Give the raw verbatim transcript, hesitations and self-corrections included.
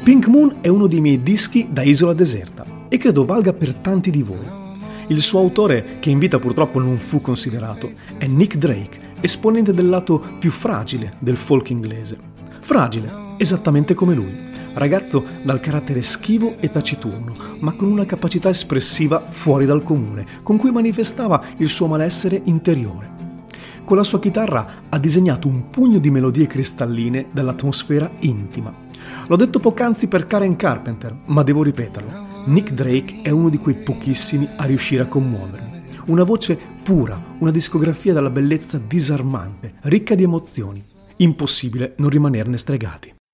Pink Moon è uno dei miei dischi da isola deserta e credo valga per tanti di voi. Il suo autore, che in vita purtroppo non fu considerato, è Nick Drake, esponente del lato più fragile del folk inglese. Fragile, esattamente come lui, ragazzo dal carattere schivo e taciturno, ma con una capacità espressiva fuori dal comune, con cui manifestava il suo malessere interiore. Con la sua chitarra ha disegnato un pugno di melodie cristalline dall'atmosfera intima. L'ho detto poc'anzi per Karen Carpenter, ma devo ripeterlo. Nick Drake è uno di quei pochissimi a riuscire a commuovermi. Una voce pura, una discografia dalla bellezza disarmante, ricca di emozioni. Impossibile non rimanerne stregati.